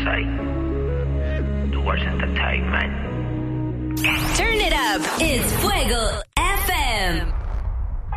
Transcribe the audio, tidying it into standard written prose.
say. Towards entertainment. Turn it up. It's Fuego